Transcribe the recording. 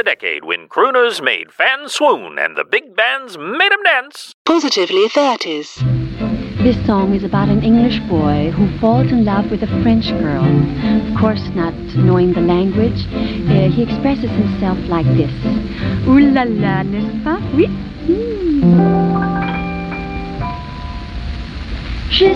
decade when crooners made fans swoon and the big bands made 'em dance. Positively 30s. This song is about an English boy who falls in love with a French girl. Of course, not knowing the language, he expresses himself like this. Ooh la la, n'est-ce pas? Oui. Je